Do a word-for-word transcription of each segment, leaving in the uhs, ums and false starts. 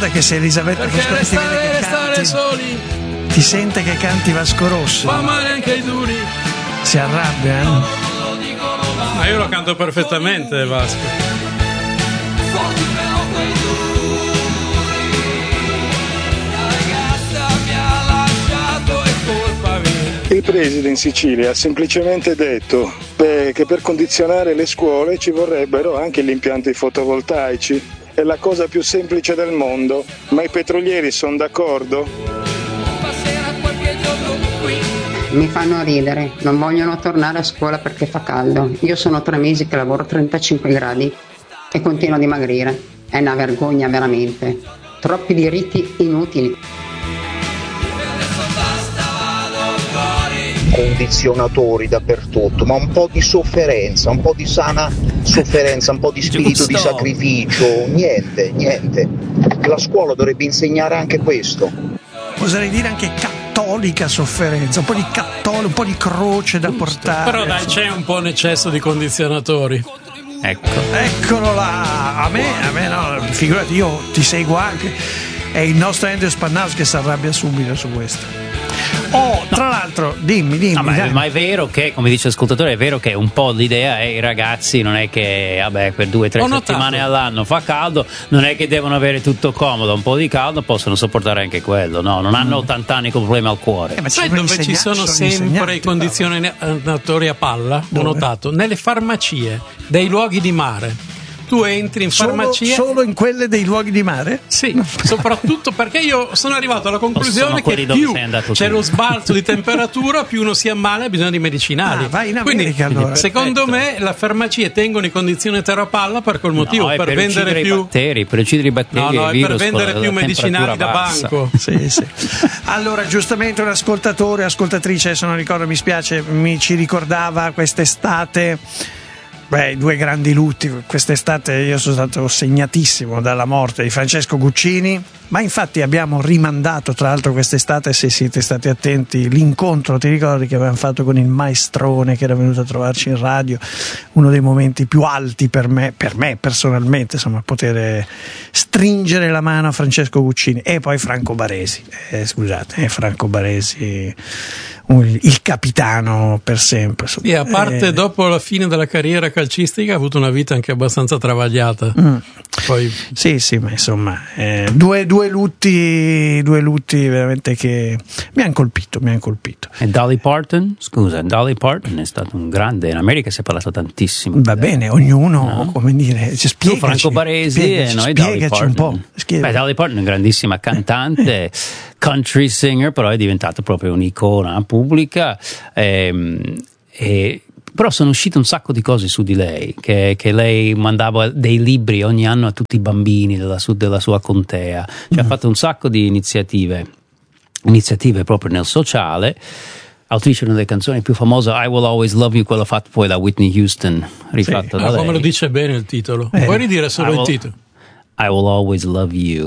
guarda che se Elisabetta Perché Fosconi ti vede restare, che restare canti, soli ti sente che canti Vasco Rossi, fa male anche ai duri. si arrabbia, eh? Ma io lo canto perfettamente, Vasco. Il preside in Sicilia ha semplicemente detto beh, che per condizionare le scuole ci vorrebbero anche gli impianti fotovoltaici. È la cosa più semplice del mondo, ma i petrolieri sono d'accordo? Mi fanno ridere, non vogliono tornare a scuola perché fa caldo. Io sono tre mesi che lavoro a trentacinque gradi e continuo a dimagrire. È una vergogna veramente. Troppi diritti inutili. Condizionatori dappertutto, ma un po' di sofferenza, un po' di sana sofferenza, un po' di spirito di sacrificio, niente, niente. La scuola dovrebbe insegnare anche questo. Oserei dire anche cattolica sofferenza, un po' di cattolico, un po' di croce da portare. Però dai, c'è un po' un eccesso di condizionatori. Ecco, eccolo là. A me, a me no, figurati, io ti seguo anche. È il nostro Andrew Spannaus che si arrabbia subito su questo. Oh, tra no. l'altro, dimmi, dimmi. No, ma, ma è vero che, come dice l'ascoltatore, è vero che un po' l'idea è i ragazzi non è che, vabbè, per due o tre settimane all'anno fa caldo, non è che devono avere tutto comodo, un po' di caldo possono sopportare anche quello, no? Non hanno ottanta anni con problemi al cuore. Eh, ma sai dove ci sono, sono sempre i condizionatori a palla? Dove? Ho notato, nelle farmacie dei luoghi di mare. Tu entri in farmacia solo, solo in quelle dei luoghi di mare? Sì, soprattutto perché io sono arrivato alla conclusione che più c'è lo sbalzo di temperatura, più uno si ammala e ha bisogno di medicinali. Ah, vai in quindi, America, allora. Secondo me le farmacie tengono i condizionatori a palla per quel motivo, no, per, per vendere più i batteri, per uccidere i batteri, no, no, e i virus, per vendere più medicinali da banco. Sì, sì. Allora, giustamente un ascoltatore, ascoltatrice, adesso non ricordo, mi spiace, mi ci ricordava quest'estate. Beh, due grandi lutti. Quest'estate io sono stato segnatissimo dalla morte di Francesco Guccini, ma infatti abbiamo rimandato, tra l'altro quest'estate, se siete stati attenti, l'incontro, ti ricordi, che avevamo fatto con il maestrone che era venuto a trovarci in radio, uno dei momenti più alti per me, per me personalmente, insomma, poter stringere la mano a Francesco Guccini. E poi Franco Baresi, eh, scusate, eh, Franco Baresi, il capitano per sempre. E a parte eh, dopo la fine della carriera calcistica ha avuto una vita anche abbastanza travagliata. Mm. Poi... Sì, sì, ma insomma, eh, due, due lutti, due lutti veramente che mi hanno colpito, mi hanno colpito. E Dolly Parton? Scusa, Dolly Parton è stato un grande, in America si è parlato tantissimo. Va bene, ognuno, no? Come dire, ci spiegaci, tu Franco Baresi spiegaci, e noi Dolly Parton. Un po'. Beh, Dolly Parton è una grandissima cantante, country singer, però è diventata proprio un'icona pubblica. Ehm, e però sono uscite un sacco di cose su di lei, che, che lei mandava dei libri ogni anno a tutti i bambini della, su, della sua contea, cioè, mm. ha fatto un sacco di iniziative iniziative proprio nel sociale. Autrice delle canzoni più famose, I Will Always Love You, quello fatto poi da Whitney Houston, rifatto sì. da ah, lei. Come lo dice bene il titolo, eh. puoi ridire solo I il will, titolo. I Will Always Love You.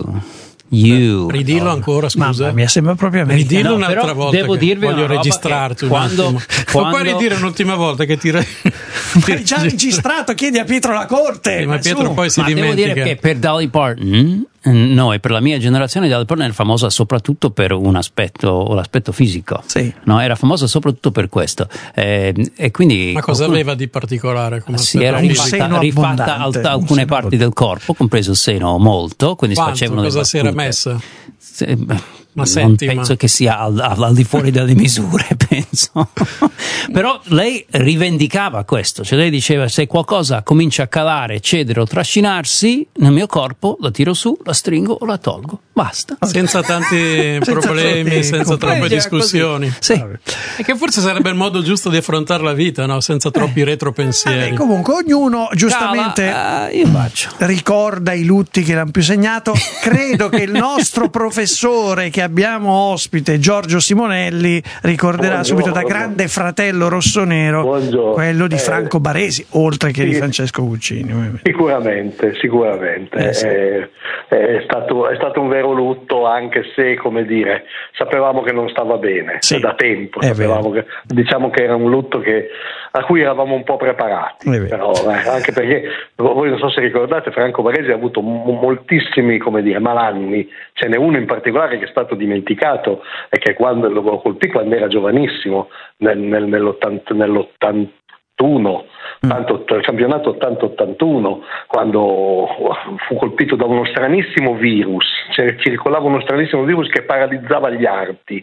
You. Beh, ridillo ancora, scusa. Mi sembra proprio americano. Ridillo no, un'altra volta. Devo dirvi voglio registrarti quando, un quando... Ma puoi ridire un'ultima volta che ti. Ma hai già registrato, chiedi a Pietro la corte. Sì, ma Pietro su. poi si ma dimentica. Devo dire che per Dolly Parton, noi, per la mia generazione, Dolly Parton era famosa soprattutto per un aspetto, l'aspetto fisico. Sì. No, era famosa soprattutto per questo. Eh, e quindi ma cosa qualcuno... aveva di particolare? Come si era rifatta, rifatta alt- alcune parti del corpo, compreso il seno molto. Quindi Quanto? si facevano cosa delle si era messa? Se, Una non penso che sia al, al, al di fuori delle misure, penso. Però lei rivendicava questo, cioè lei diceva: se qualcosa comincia a calare, cedere o trascinarsi nel mio corpo, la tiro su, la stringo o la tolgo, basta. Senza tanti problemi, senza troppe discussioni. Sì. E che forse sarebbe il modo giusto di affrontare la vita, no? Senza troppi eh. retropensieri. Vabbè, comunque ognuno giustamente Cala, uh, io faccio. ricorda i lutti che l'hanno più segnato. Credo che il nostro professore che abbiamo ospite, Giorgio Simonelli, ricorderà buongiorno, subito da grande fratello rossonero buongiorno. quello di Franco Baresi, oltre che sì, di Francesco Guccini. Sicuramente, sicuramente. Eh sì. è, è, stato, è stato un vero vero lutto, anche se, come dire, sapevamo che non stava bene, sì, da tempo, sapevamo che, diciamo che era un lutto che, a cui eravamo un po' preparati, però eh, anche perché voi non so se ricordate, Franco Baresi ha avuto m- moltissimi, come dire, malanni, ce n'è uno in particolare che è stato dimenticato e che quando lo colpì quando era giovanissimo, nel, nel, nell'ottanta, nell'ottantuno, tanto il campionato ottanta ottantuno, quando fu colpito da uno stranissimo virus, cioè circolava uno stranissimo virus che paralizzava gli arti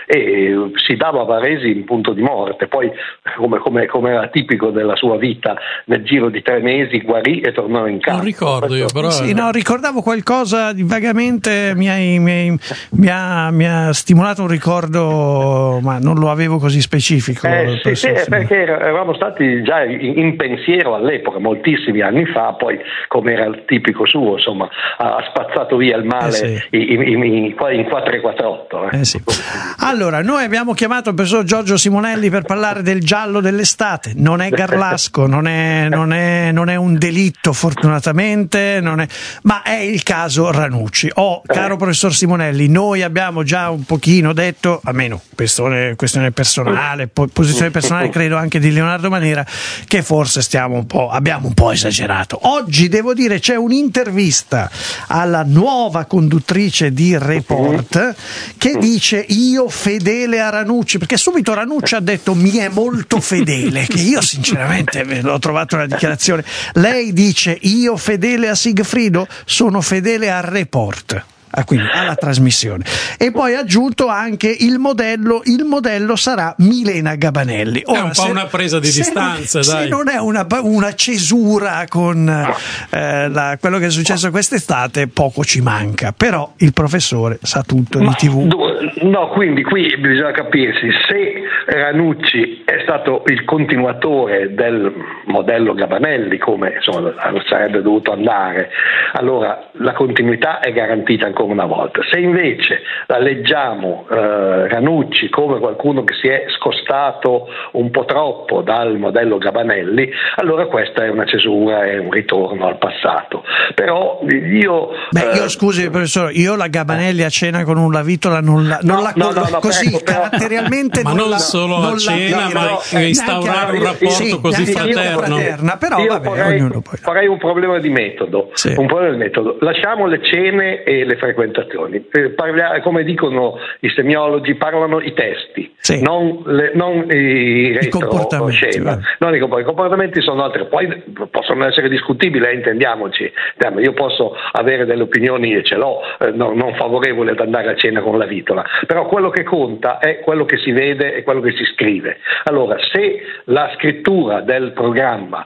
e si dava a Baresi in punto di morte, poi come, come, come era tipico della sua vita, nel giro di tre mesi guarì e tornò in campo. Non ricordo io, però sì, no, ricordavo qualcosa di vagamente, mi, hai, mi, hai, mi, ha, mi ha stimolato un ricordo, ma non lo avevo così specifico. Eh, sì, sì, perché eravamo stati già in, in pensiero all'epoca, moltissimi anni fa, poi come era il tipico suo, insomma, ha spazzato via il male, eh sì, in, in, in, in quattro quattro otto. Eh. Eh sì. Allora, noi abbiamo chiamato il professor Giorgio Simonelli per parlare del giallo dell'estate, non è Garlasco, non è, non è, non è un delitto fortunatamente, non è, ma è il caso Ranucci. Oh, caro professor Simonelli, noi abbiamo già un pochino detto, almeno questione, questione personale, posizione personale credo anche di Leonardo Manera, che forse stiamo un po', abbiamo un po' esagerato. Oggi devo dire c'è un'intervista alla nuova conduttrice di Report che dice: io fedele a Ranucci, perché subito Ranucci ha detto mi è molto fedele, che io sinceramente l'ho trovato una dichiarazione. Lei dice io fedele a Sigfrido, sono fedele a Report. Ah, quindi alla trasmissione, e poi ha aggiunto anche il modello il modello sarà Milena Gabanelli. Ora, è un po' se, una presa di distanza, se, dai. Se non è una, una cesura con eh, la, quello che è successo quest'estate, poco ci manca, però il professore sa tutto di tivù. No, quindi qui bisogna capirsi se Ranucci è stato il continuatore del modello Gabanelli, come insomma sarebbe dovuto andare, allora la continuità è garantita ancora una volta. Se invece la leggiamo eh, Ranucci come qualcuno che si è scostato un po' troppo dal modello Gabanelli, allora questa è una cesura, è un ritorno al passato. Però io beh io eh, scusi professore, io la Gabanelli a cena con un lavitola non la, non no, la no, no, no, così ecco, però, caratterialmente ma non, non la, solo non a cena, la, ma eh, instaurare un rapporto sì, così fraterno. fraterna, però io vabbè, vorrei, ognuno poi vorrei un problema di metodo, sì. un problema di metodo. Lasciamo le cene e le frequentazioni, parla, come dicono i semiologi, parlano i testi, sì. non, le, non i, I comportamenti. Non i, I comportamenti sono altri, poi possono essere discutibili, eh, intendiamoci. Io posso avere delle opinioni e ce l'ho, eh, no, non favorevoli ad andare a cena con la vitola, però quello che conta è quello che si vede e quello che si scrive. Allora, se la scrittura del programma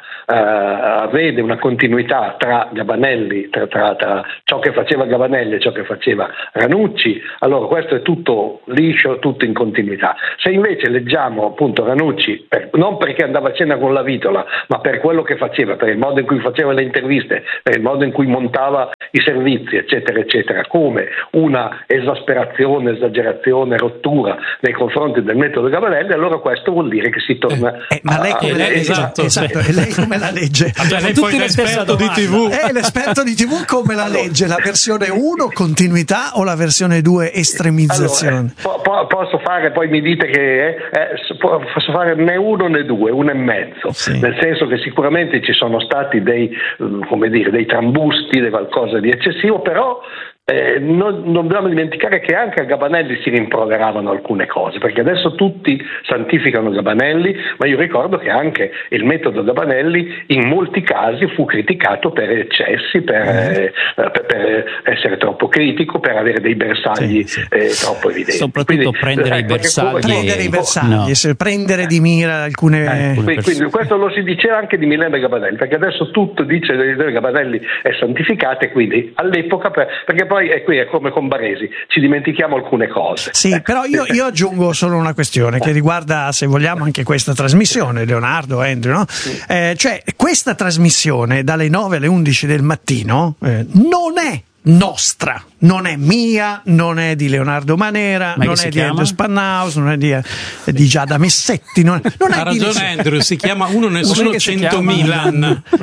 eh, vede una continuità tra Gabanelli, tra, tra, tra ciò che faceva Gabanelli e ciò che faceva Ranucci, allora questo è tutto liscio, tutto in continuità. Se invece leggiamo appunto Ranucci, per, non perché andava a cena con la vitola, ma per quello che faceva, per il modo in cui faceva le interviste, per il modo in cui montava i servizi, eccetera, eccetera, come una esasperazione, esagerazione, rottura nei confronti del metodo Gabanelli, allora questo vuol dire che si torna eh, eh, ma lei come a, la legge? Esatto, esatto, sì. E lei come la legge? Cioè, lei poi è l'esperto di tivù. Eh, l'esperto di tivù come la legge? La versione uno continuità o la versione due estremizzazione? Allora, po- posso fare, poi mi dite che eh, eh, posso fare né uno né due, uno e mezzo, sì. Nel senso che sicuramente ci sono stati dei, come dire, dei trambusti, di qualcosa di eccessivo, però Eh, non, non dobbiamo dimenticare che anche a Gabanelli si rimproveravano alcune cose, perché adesso tutti santificano Gabanelli, ma io ricordo che anche il metodo Gabanelli in molti casi fu criticato per eccessi, per, eh, per, per essere troppo critico, per avere dei bersagli sì, sì. Eh, troppo evidenti. Soprattutto quindi, prendere, eh, i bersagli prendere i bersagli, no. prendere di mira alcune, eh, alcune quindi, quindi questo lo si diceva anche di Milena Gabanelli, perché adesso tutto dice che Gabanelli è santificato, e quindi all'epoca per, perché poi è qui è come con Baresi, ci dimentichiamo alcune cose. Sì, eh. però io, io aggiungo solo una questione che riguarda, se vogliamo, anche questa trasmissione, Leonardo, Andrew, no? Eh, cioè questa trasmissione dalle nove alle undici del mattino eh, non è nostra, non è mia, non è di Leonardo Manera, Ma non che è si di chiama? Andrew Spannaus, non è di, di Giada Messetti, non, non Ha è di ragione nessuno. Andrew, si chiama uno nessuno Com'è che si centomila.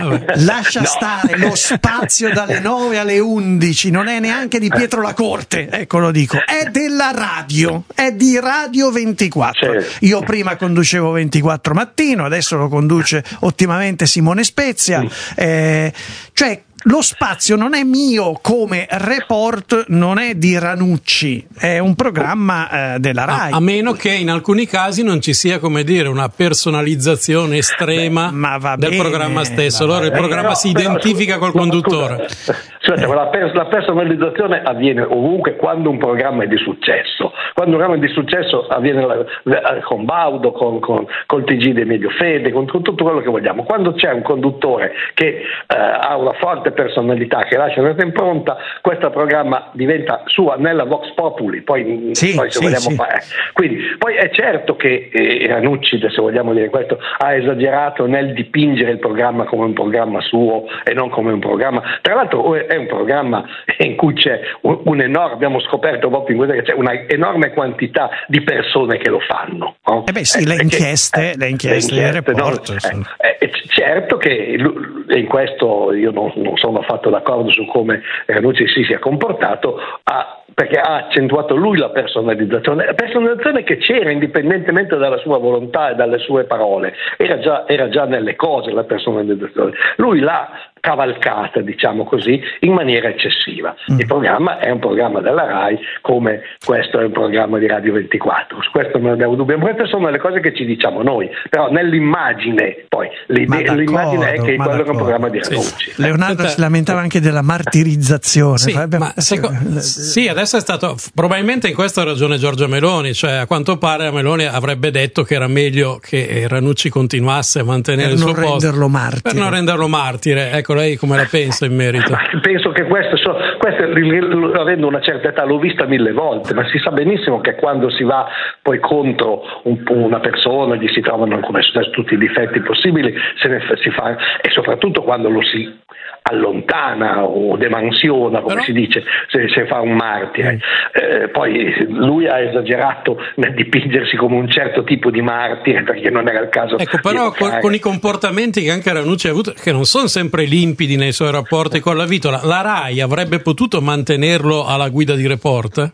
Lascia stare lo spazio dalle nove alle undici, non è neanche di Pietro La Corte, ecco lo dico, è della radio, è di Radio ventiquattro. Certo. Io prima conducevo ventiquattro Mattino, adesso lo conduce ottimamente Simone Spezia, eh, cioè lo spazio non è mio come Report, non è di Ranucci, è un programma eh, della Rai. A, a meno che in alcuni casi non ci sia, come dire, una personalizzazione estrema Beh, ma va del bene, programma stesso. Allora il Eh, programma no, si però, identifica scusa, col no, conduttore. scusa, Scusate, la, pers- la personalizzazione avviene ovunque quando un programma è di successo. Quando un programma è di successo avviene la, la, con Baudo, con, con, col T G di Emilio Fede, con, con tutto quello che vogliamo. Quando c'è un conduttore che eh, ha una forte personalità, che lascia un'altra impronta, questo programma diventa sua nella Vox Populi. Poi, Sì, poi se sì, vogliamo sì. fare. Quindi, poi è certo che eh, Ranucci, se vogliamo dire questo, ha esagerato nel dipingere il programma come un programma suo e non come un programma. Tra l'altro è un programma in cui c'è un, un enorme, abbiamo scoperto proprio in questo che c'è una enorme quantità di persone che lo fanno. No? Eh beh sì, le Eh, inchieste, che- le inchieste del Report, no? sono- Eh, eh, certo che lu- e in questo io non, non sono affatto d'accordo su come Ranucci si sia comportato, ha, perché ha accentuato lui la personalizzazione, la personalizzazione che c'era indipendentemente dalla sua volontà e dalle sue parole, era già, era già nelle cose la personalizzazione. Lui l'ha cavalcata, diciamo così, in maniera eccessiva. Il programma è un programma della Rai, come questo è un programma di Radio ventiquattro, su questo non abbiamo dubbio. Queste sono le cose che ci diciamo noi, però nell'immagine, poi l'idea, l'immagine è che ma quello è un d'accordo. programma di Sì. Ranucci. Leonardo Senta- si lamentava anche della martirizzazione. Sì, Abbiamo- ma seco- sì, adesso è stato probabilmente in questo ha ragione Giorgia Meloni, cioè a quanto pare la Meloni avrebbe detto che era meglio che Ranucci continuasse a mantenere Per il suo non posto renderlo martire. per non renderlo martire. Ecco, lei come la pensa in merito? Ma penso che questo, so- questo avendo una certa età l'ho vista mille volte, ma si sa benissimo che quando si va poi contro un, una persona, gli si trovano, come è successo, tutti i difetti possibili, se ne fa- si fa, e soprattutto quando lo si allontana o demansiona, come Però- si dice, se, se fa un martire. Eh, poi lui ha esagerato nel dipingersi come un certo tipo di martire, perché non era il caso. Ecco, di però con, evocare. con i comportamenti che anche Ranucci ha avuto, che non sono sempre limpidi nei suoi rapporti con la Vitola, la Rai avrebbe potuto mantenerlo alla guida di Report?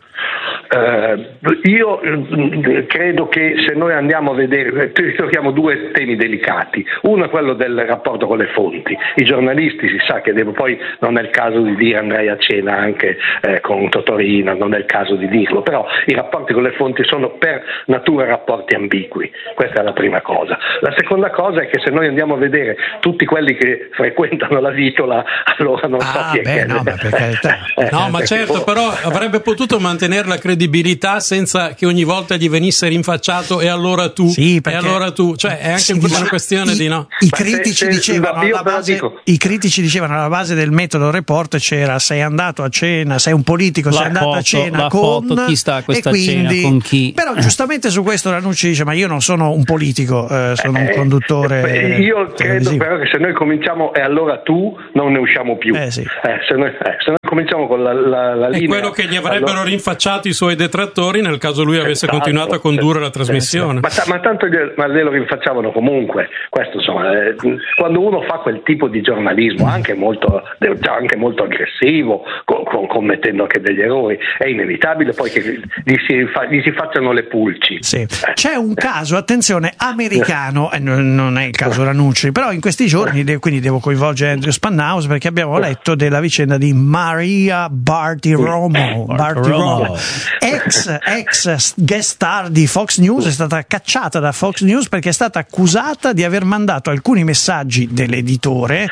Eh, io eh, credo che se noi andiamo a vedere, eh, tocchiamo due temi delicati. Uno è quello del rapporto con le fonti. I giornalisti, si sa che devo, poi non è il caso di dire, andrei a cena anche eh, con Totorina, non è il caso di dirlo, però i rapporti con le fonti sono per natura rapporti ambigui. Questa è la prima cosa. La seconda cosa è che se noi andiamo a vedere tutti quelli che frequentano la Vitola, allora non so Ah, chi è beh, che no, ma per carità. Eh, No, ma perché- certo, però avrebbe potuto mantenere la credibilità senza che ogni volta gli venisse rinfacciato e allora tu, Sì, e perché- allora tu, cioè è anche Si una dice- questione i, di no. I Ma se- critici se- dicevano io alla ve lo base, dico. i critici dicevano alla base del metodo Report c'era sei andato a cena, sei un politico, La sei andato foto, a cena la con foto, chi sta a questa e quindi, cena, con chi. Però giustamente su questo Ranucci dice: ma io non sono un politico, eh, sono un Eh, conduttore. eh, io credo televisivo. però che se noi cominciamo e allora tu non ne usciamo più. Eh, sì. Eh, se, noi, eh, se noi cominciamo con la, la, la È linea, quello che gli avrebbero allora- rinfacciato i suoi detrattori nel caso lui avesse Esatto. continuato a condurre la trasmissione. Ma, ta- ma tanto glielo, ma glielo rinfacciavano comunque. Questo, insomma, eh, quando uno fa quel tipo di giornalismo, anche molto, anche molto aggressivo, con, con, commettendo anche degli errori, è inevitabile poi che gli si, fa- gli si facciano le pulci. Sì. Eh. C'è un caso, attenzione, americano, e non non è il caso Ranucci, però in questi giorni, de- quindi devo coinvolgere Andrew Spannaus perché abbiamo letto della vicenda di Maria Bartiromo, Bartiromo. Ex, ex guest star di Fox News, è stata cacciata da Fox News perché è stata accusata di aver mandato alcuni messaggi dell'editore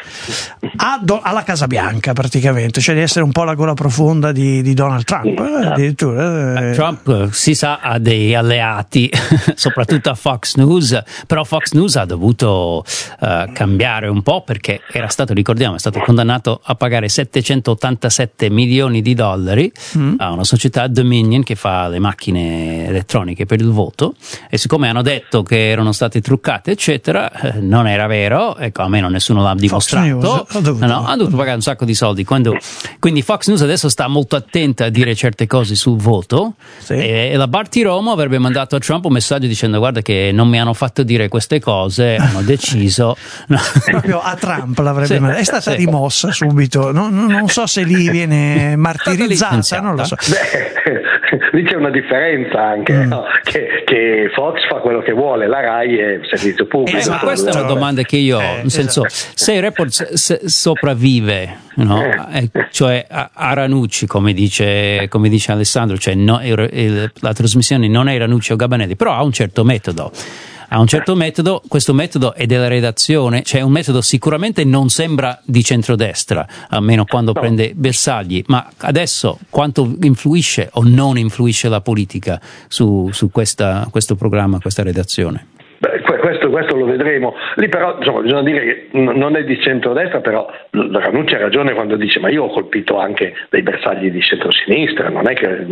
a Do- alla Casa Bianca praticamente, cioè di essere un po' la gola profonda di, di Donald Trump, eh, addirittura. eh. Trump, eh, si sa, ha dei alleati, soprattutto a Fox News, però Fox News ha dovuto eh, cambiare un po' perché era stato, ricordiamo, è stato condannato a pagare settecentottantasette milioni di dollari mm. a una società Dominion che fa le macchine elettroniche per il voto, e siccome hanno detto che erano state truccate eccetera, eh, non era vero, ecco, almeno nessuno l'ha dimostrato. News ha dovuto- No, ha dovuto pagare un sacco di soldi. Quando, quindi Fox News Lampedusa adesso sta molto attenta a dire certe cose sul voto, sì. e, e la Bartiromo avrebbe mandato a Trump un messaggio dicendo guarda che non mi hanno fatto dire queste cose, hanno deciso no. Proprio a Trump l'avrebbe sì, mandato, è stata sì. rimossa subito, non, non so se lì viene martirizzata, non lo so. Beh, lì c'è una differenza anche, mm. no? che, che Fox fa quello che vuole, la Rai è servizio pubblico. Eh, ma questa è una domanda che io ho, eh, nel senso, esatto. se il report se sopravvive, no? eh. cioè a, a Ranucci, come dice, come dice Alessandro, cioè no, il, il, la trasmissione non è Ranucci o Gabanelli, però ha un certo metodo. Ha un certo metodo, questo metodo è della redazione, cioè un metodo sicuramente non sembra di centrodestra, almeno quando no. prende bersagli, ma adesso quanto influisce o non influisce la politica su, su questa, questo programma, questa redazione? Beh, questo, questo lo vedremo. Lì però insomma, bisogna dire che non è di centrodestra, però Ranucci ha ragione quando dice ma io ho colpito anche dei bersagli di centrosinistra, non è che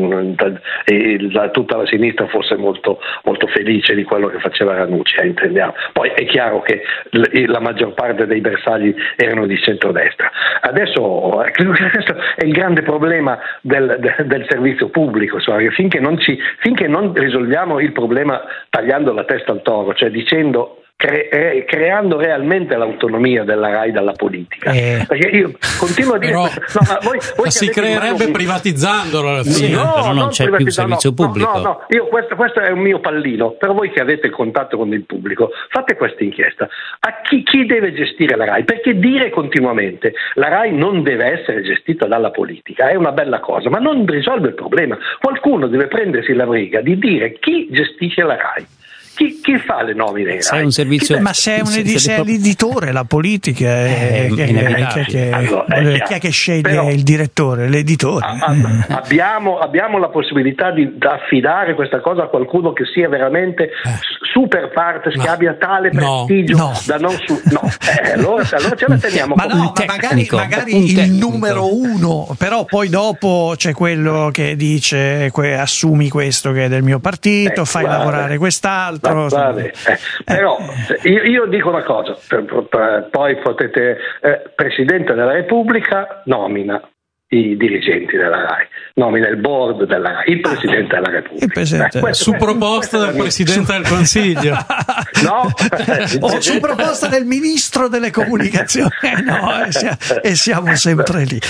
e la, tutta la sinistra fosse molto, molto felice di quello che faceva Ranucci, eh, intendiamo. Poi è chiaro che la maggior parte dei bersagli erano di centrodestra. Adesso credo che questo è il grande problema del, del, del servizio pubblico, insomma, che finché non, ci, finché non risolviamo il problema tagliando la testa al toro, cioè dicendo cre- creando realmente l'autonomia della Rai dalla politica, eh. perché io continuo a dire Però, no, ma voi, voi si creerebbe un... privatizzandolo alla fine, no, però non, non c'è più servizio no, pubblico. No, no, io questo, questo è un mio pallino. Per voi che avete contatto con il pubblico, fate questa inchiesta. A chi, chi deve gestire la Rai? Perché dire continuamente la Rai non deve essere gestita dalla politica è una bella cosa, ma non risolve il problema. Qualcuno deve prendersi la briga di dire chi gestisce la Rai. Chi, chi fa le nomine? Se è un servizio, ma se è, un edi- se è l'editore, la politica è, è, è, che, allora, è chi è che sceglie però, il direttore, l'editore? A, a, abbiamo, abbiamo la possibilità di affidare questa cosa a qualcuno che sia veramente eh. super partes, no. che abbia tale prestigio no. da non su. No, eh, allora, allora ce la teniamo. Ma no, ma magari, magari il numero uno, però poi dopo c'è quello che dice que, assumi questo che è del mio partito, eh, fai guarda, lavorare quest'altro. Vabbè, eh, però io, io dico una cosa, per, per, poi potete eh, Presidente della Repubblica nomina i dirigenti della Rai, nomina il board della Rai, il Presidente della Repubblica. Il Presidente. Eh, questo, su proposta del Presidente del Consiglio. No, o su proposta del Ministro delle Comunicazioni. Eh, no, e, sia, e siamo sempre lì.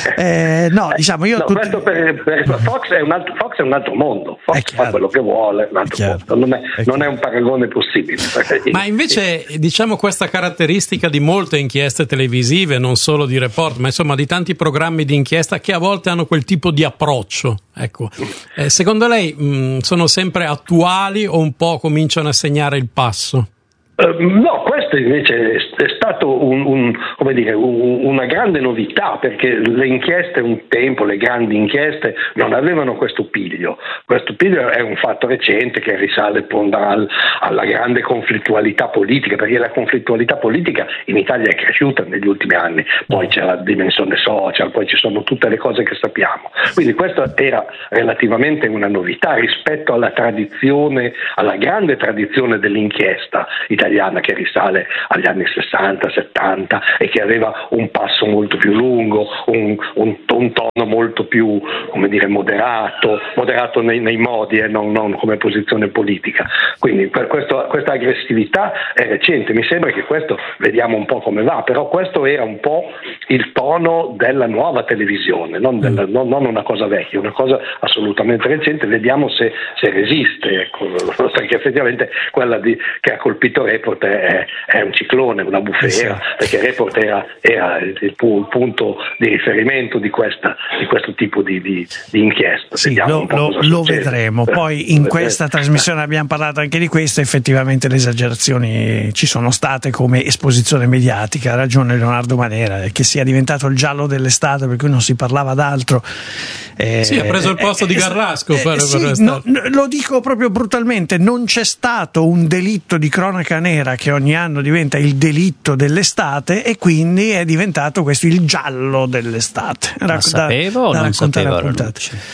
Eh, no, diciamo io. No, tutti... questo per, per Fox, è un altro, Fox è un altro mondo. Fox fa quello che vuole, un altro mondo. Non, è, è non è un paragone possibile. Ma invece, diciamo, questa caratteristica di molte inchieste televisive, non solo di report, ma insomma di tanti programmi di inchiesta che a volte hanno quel tipo di approccio, ecco. Eh, secondo lei mh, sono sempre attuali o un po' cominciano a segnare il passo? Uh, no, questo invece è stato un, un, come dire, un, una grande novità, perché le inchieste un tempo, le grandi inchieste non avevano questo piglio. Questo piglio è un fatto recente che risale al, alla grande conflittualità politica, perché la conflittualità politica in Italia è cresciuta negli ultimi anni, poi c'è la dimensione social, poi ci sono tutte le cose che sappiamo. Quindi questa era relativamente una novità rispetto alla tradizione, alla grande tradizione dell'inchiesta italiana che risale agli anni sessanta settanta e che aveva un passo molto più lungo, un, un, un tono molto più, come dire, moderato, moderato nei, nei modi e non, non come posizione politica. Quindi per questo, questa aggressività è recente. Mi sembra che questo, vediamo un po' come va, però questo era un po' il tono della nuova televisione, non, della, non, non una cosa vecchia, una cosa assolutamente recente. Vediamo se, se resiste, ecco, perché effettivamente quella di, che ha colpito Report è, è un ciclone, una bufera, sì. Perché Report era, era il, il punto di riferimento di, questa, di questo tipo di, di, di inchiesta. Sì, lo, lo, lo vedremo. Poi in questa trasmissione abbiamo parlato anche di questo, effettivamente le esagerazioni ci sono state come esposizione mediatica. Ha ragione Leonardo Manera, che sia diventato il giallo dell'estate per cui non si parlava d'altro. Eh, sì, ha preso il posto eh, di Garrasco. Eh, per, sì, per no, lo dico proprio brutalmente, non c'è stato un delitto di cronaca nera che ogni anno diventa il delitto dell'estate e quindi è diventato questo il giallo dell'estate. Lo sapevo o non sapevo?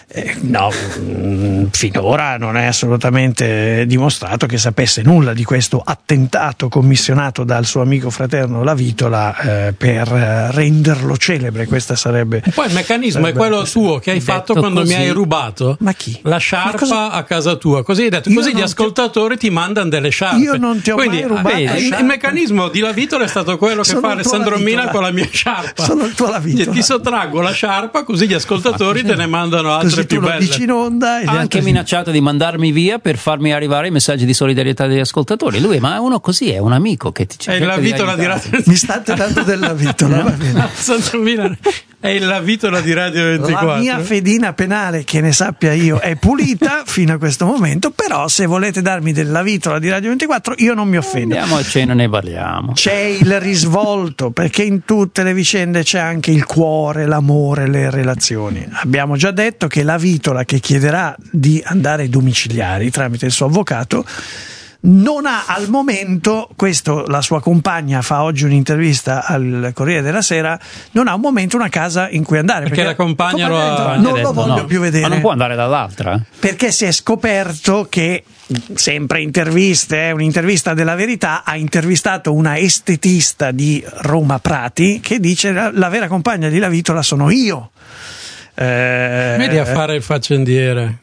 Eh, no, mh, finora non è assolutamente dimostrato che sapesse nulla di questo attentato commissionato dal suo amico fraterno Lavitola eh, per eh, renderlo celebre. Questa sarebbe. E poi il meccanismo sarebbe, è quello tuo che hai fatto quando così. mi hai rubato Ma chi? la sciarpa cosa... a casa tua. Così hai detto, Io così gli non ascoltatori ti... ti mandano delle sciarpe. Io non ti ho Quindi, mai rubato ah, le il, sciarpe. il meccanismo di Lavitola è stato quello che Sono fa il tuo Alessandro Lavitola. Mina con la mia sciarpa. Sono il tuo Lavitola. Ti sottraggo la sciarpa, così gli ascoltatori te ne mandano altre Così più tu lo belle. dici in onda e gli Ha anche altri- minacciato di mandarmi via per farmi arrivare i messaggi di solidarietà degli ascoltatori. Lui, ma è uno così, è un amico che ti È cerca il Lavitola di aiutare. Radio Mi state dando del Lavitola, va bene. Alessandro Mina è il Lavitola di Radio ventiquattro. La mia fedina penale, che ne sappia io, è pulita fino a questo momento, però se volete darmi del Lavitola di Radio ventiquattro io non mi offendo. Andiamo a cena e ne parliamo. C'è il risvolto, perché in tutte le vicende c'è anche il cuore, l'amore, le relazioni. Abbiamo già detto che Lavitola, che chiederà di andare ai domiciliari tramite il suo avvocato, non ha al momento, questo la sua compagna fa oggi un'intervista al Corriere della Sera, non ha un momento una casa in cui andare. Perché la compagna lo ha- non Ha lo detto, voglio no. più vedere. Ma non può andare dall'altra? Perché si è scoperto che, sempre interviste, eh, un'intervista della Verità, ha intervistato una estetista di Roma Prati che dice la, la vera compagna di Lavitola sono io. Eh, Vedi a fare il faccendiere.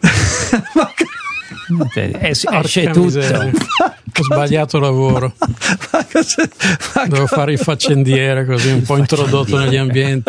Eh, esce Porca tutto. miseria. Ho sbagliato lavoro. Ma cosa- ma Devo cosa- fare il faccendiere, così un po' introdotto negli ambienti.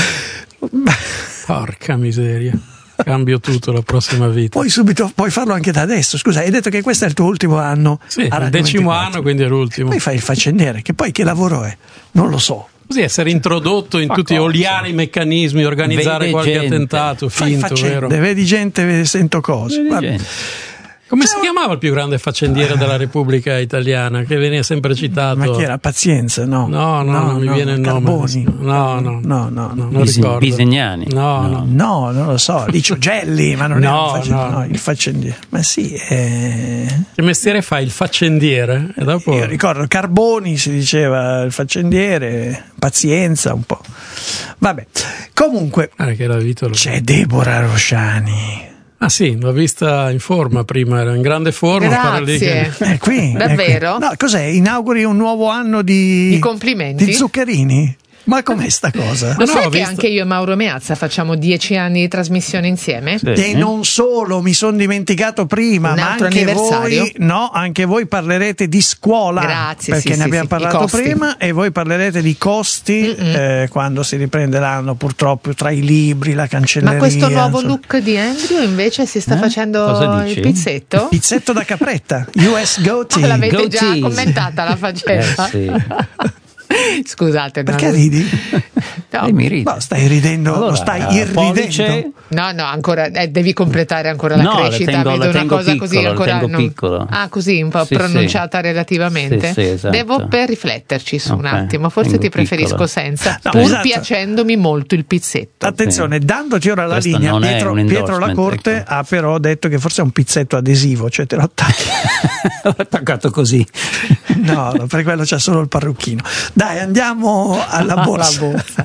Porca miseria. Cambio tutto la prossima vita. Puoi subito puoi farlo anche da adesso. Scusa, hai detto che questo è il tuo ultimo anno? Sì, a il Radio decimo ventiquattro. anno, quindi è l'ultimo. Poi fai il faccendiere, che poi che lavoro è? Non lo so. Così essere introdotto in Fa tutti, cosa? oliare i meccanismi, organizzare Vede qualche gente. attentato Fai finto, faccende, vero? vedi gente, sento cose. Vedi Vabbè. gente. Come si chiamava il più grande faccendiere della Repubblica Italiana, che veniva sempre citato? Ma chi era? Pazienza? No, No, no, non mi viene il nome. Carboni. No, no, no, no, no. non Bise- ricordo. Bisegnani. No, no. No, non lo so, dice Gelli, ma non è No, un faccendiere, no. no, il faccendiere. Ma sì, eh... Che mestiere fa il faccendiere? E dopo... io ricordo Carboni si diceva il faccendiere, Pazienza un po'. Vabbè, comunque Ah, che era Vitolo. c'è Deborah Rosciani. Ah sì, l'ho vista in forma prima, era in grande forma. quella lì Grazie. che- È qui. Davvero? È qui. No, cos'è? Inauguri un nuovo anno di Di complimenti. Di zuccherini? Ma com'è sta cosa? Lo no, sai ho che visto- anche io e Mauro Meazza facciamo dieci anni di trasmissione insieme? Sì. E non solo, mi sono dimenticato prima, Un ma altro anche anniversario? voi, no, anche voi parlerete di scuola. Grazie, perché sì, ne sì, abbiamo sì, parlato i costi. prima, e voi parlerete di costi eh, quando si riprenderanno, purtroppo, tra i libri, la cancelleria. Ma questo nuovo insomma. look di Andrew invece si sta Eh? facendo Cosa il dici? pizzetto? Pizzetto da capretta, U S Goatee. Ah, l'avete già Goatee. commentata la faccenda? Eh, sì. Scusate, no, Perché ridi? no. Lei mi ride. No, stai ridendo, Allora, lo stai eh, irridendo. pollice- No, no, ancora eh, devi completare ancora la No, la crescita. tengo- Vedo la una tengo cosa piccolo, così la ancora tengo non- piccolo. Ah, così un po' Sì, pronunciata sì. relativamente. Sì, sì, esatto. Devo per rifletterci su un Ok, attimo. Forse tengo ti preferisco piccolo. senza, No, pur esatto. piacendomi molto il pizzetto. Attenzione, dandoti ora la Questo linea, non è Pietro, un Pietro endorsement, Lacorte ecco. ha però detto che forse è un pizzetto adesivo, cioè te lo attacchi. L'ho attaccato così. No, no, per quello c'è solo il parrucchino. Dai, andiamo alla borsa. Alla borsa.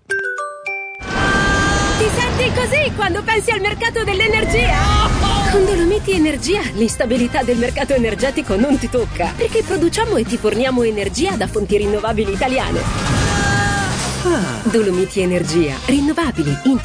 Ti senti così quando pensi al mercato dell'energia? Con Dolomiti Energia l'instabilità del mercato energetico non ti tocca, perché produciamo e ti forniamo energia da fonti rinnovabili italiane. Dolomiti Energia, rinnovabili,